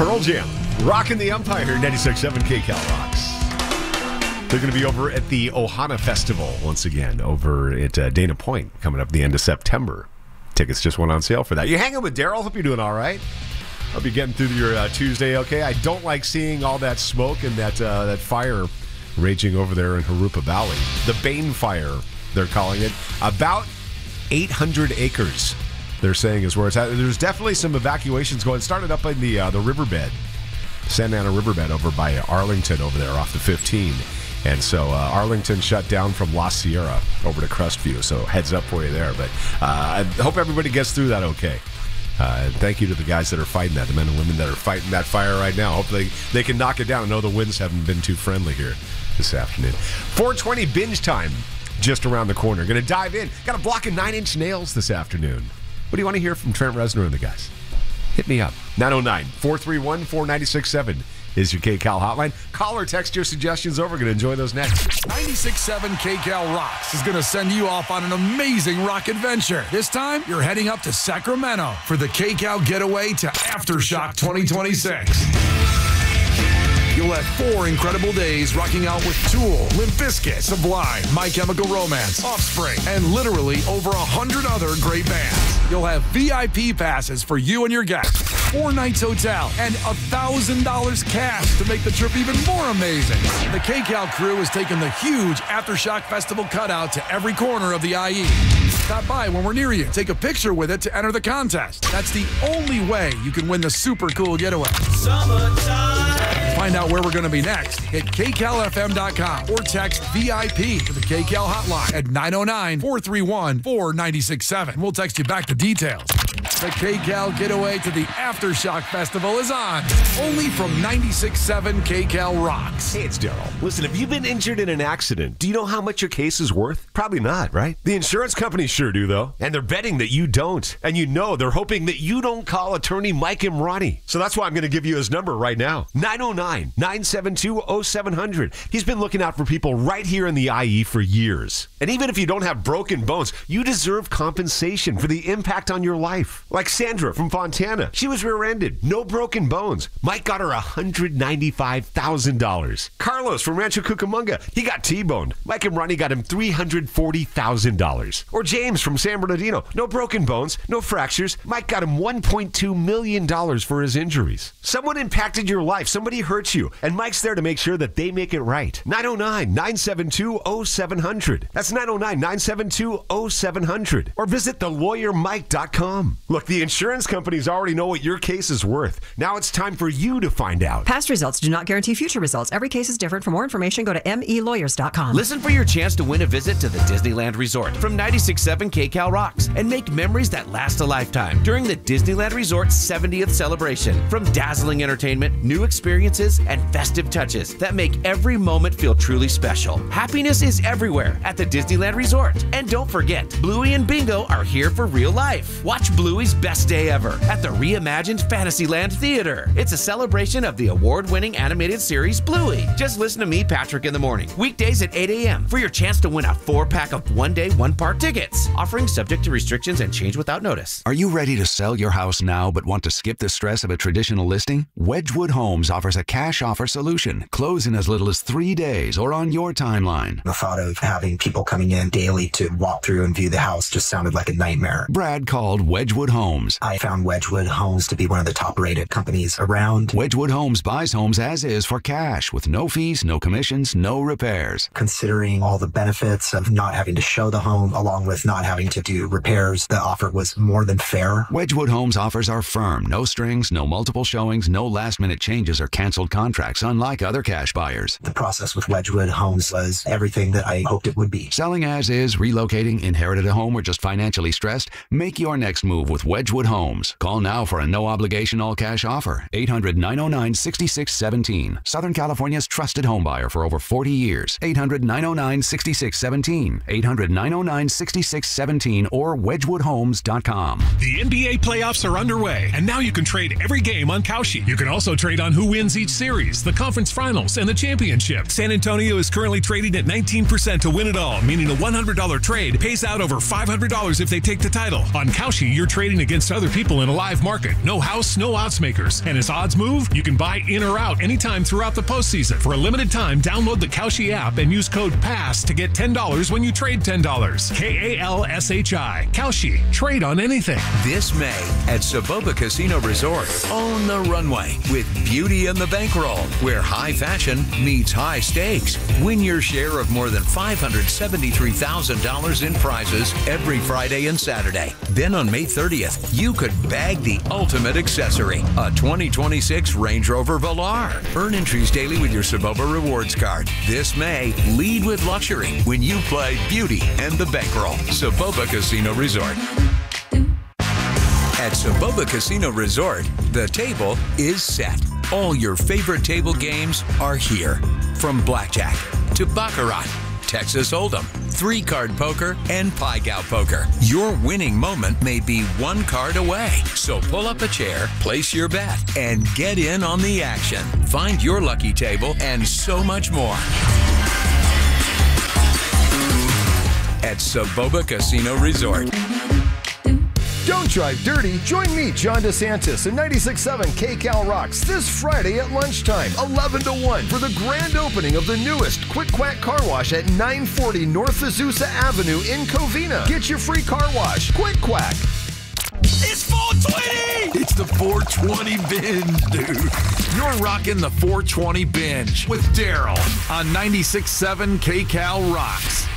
Pearl Jam, rocking the Empire, 96.7 KCal Rocks. They're going to be over at the Ohana Festival once again over at Dana Point coming up at the end of September. Tickets just went on sale for that. You hanging with Daryl? Hope you're doing all right. Hope you're getting through your Tuesday okay. I don't like seeing all that smoke and that fire raging over there in Harupa Valley. The Bane Fire, they're calling it. About 800 acres, they're saying, is where it's at. There's definitely some evacuations going. It started up in the riverbed, Santa Ana riverbed over by Arlington over there off the 15. And so Arlington shut down from La Sierra over to Crestview. So heads up for you there. But I hope everybody gets through that okay. And thank you to the guys that are fighting that, the men and women that are fighting that fire right now. Hopefully they can knock it down. I know the winds haven't been too friendly here this afternoon. 420 binge time just around the corner. Going to dive in. Got a block of 9 Inch Nails this afternoon. What do you want to hear from Trent Reznor and the guys? Hit me up. 909-431-4967 is your KCal hotline. Call or text your suggestions over. Going to enjoy those next. 96.7 KCal Rocks is going to send you off on an amazing rock adventure. This time, you're heading up to Sacramento for the KCal Getaway to Aftershock 2026. You'll have 4 incredible days rocking out with Tool, Limp Bizkit, Sublime, My Chemical Romance, Offspring, and literally over 100 other great bands. You'll have VIP passes for you and your guests, 4 nights hotel, and $1,000 cash to make the trip even more amazing. The KCal crew has taken the huge Aftershock Festival cutout to every corner of the IE. Stop by when we're near you. Take a picture with it to enter the contest. That's the only way you can win the super cool getaway. Summertime. Find out where we're going to be next. Hit KCalFM.com or text VIP to the KCal hotline at 909-431-4967. We'll text you back the details. The KCal Getaway to the Aftershock Festival is on. Only from 96.7 KCal Rocks. Hey, it's Daryl. Listen, have you been injured in an accident? Do you know how much your case is worth? Probably not, right? The insurance companies sure do, though. And they're betting that you don't. And you know they're hoping that you don't call attorney Mike Imrani. So that's why I'm going to give you his number right now. 909-972-0700. He's been looking out for people right here in the IE for years. And even if you don't have broken bones, you deserve compensation for the impact on your life. Like Sandra from Fontana. She was rear-ended. No broken bones. Mike got her $195,000. Carlos from Rancho Cucamonga. He got T-boned. Mike and Ronnie got him $340,000. Or James from San Bernardino. No broken bones. No fractures. Mike got him $1.2 million for his injuries. Someone impacted your life. Somebody hurt you. And Mike's there to make sure that they make it right. 909-972-0700. That's 909-972-0700. Or visit thelawyermike.com. Look, the insurance companies already know what your case is worth. Now it's time for you to find out. Past results do not guarantee future results. Every case is different. For more information, go to melawyers.com. Listen for your chance to win a visit to the Disneyland Resort from 96.7 KCal Rocks and make memories that last a lifetime during the Disneyland Resort's 70th celebration. From dazzling entertainment, new experiences, and festive touches that make every moment feel truly special. Happiness is everywhere at the Disneyland Resort. And don't forget, Bluey and Bingo are here for real life. Watch Bluey's best day ever at the reimagined Fantasyland Theater. It's a celebration of the award-winning animated series Bluey. Just listen to me, Patrick, in the morning, weekdays at 8 a.m. for your chance to win a 4-pack of one-day, one-part tickets. Offering subject to restrictions and change without notice. Are you ready to sell your house now but want to skip the stress of a traditional listing? Wedgwood Homes offers a cash offer solution. Close in as little as 3 days or on your timeline. The thought of having people coming in daily to walk through and view the house just sounded like a nightmare. Brad called Wedgwood Homes. I found Wedgwood Homes to be one of the top-rated companies around. Wedgwood Homes buys homes as is for cash with no fees, no commissions, no repairs. Considering all the benefits of not having to show the home along with not having to do repairs, the offer was more than fair. Wedgwood Homes offers are firm, no strings, no multiple showings, no last-minute changes or canceled contracts, unlike other cash buyers. The process with Wedgwood Homes was everything that I hoped it would be. Selling as is, relocating, inherited a home, or just financially stressed? Make your next move with Wedgwood Homes. Call now for a no-obligation all-cash offer. 800-909-6617. Southern California's trusted home buyer for over 40 years. 800-909-6617. 800-909-6617 or wedgwoodhomes.com. The NBA playoffs are underway, and now you can trade every game on Kalshi. You can also trade on who wins each series, the conference finals, and the championship. San Antonio is currently trading at 19% to win it all, meaning a $100 trade pays out over $500 if they take the title. On Kalshi, you're trading bidding against other people in a live market. No house, no odds makers. And as odds move, you can buy in or out anytime throughout the postseason. For a limited time, download the Kalshi app and use code PASS to get $10 when you trade $10. Kalshi. Kalshi. Trade on anything. This May at Soboba Casino Resort, own the runway with Beauty and the Bankroll, where high fashion meets high stakes. Win your share of more than $573,000 in prizes every Friday and Saturday. Then on May 30th, you could bag the ultimate accessory, a 2026 Range Rover Velar. Earn entries daily with your Soboba Rewards card. This May, lead with luxury when you play Beauty and the Bankroll. Soboba Casino Resort. At Soboba Casino Resort, the table is set. All your favorite table games are here. From blackjack to baccarat, Texas Hold'em, 3-card poker, and Pai Gow poker. Your winning moment may be one card away. So pull up a chair, place your bet, and get in on the action. Find your lucky table and so much more at Soboba Casino Resort. Don't drive dirty. Join me, John DeSantis, and 96.7 KCal Rocks this Friday at lunchtime, 11 to 1, for the grand opening of the newest Quick Quack Car Wash at 940 North Azusa Avenue in Covina. Get your free car wash. Quick Quack. It's 420! It's the 420 binge, dude. You're rocking the 420 binge with Daryl on 96.7 KCal Rocks.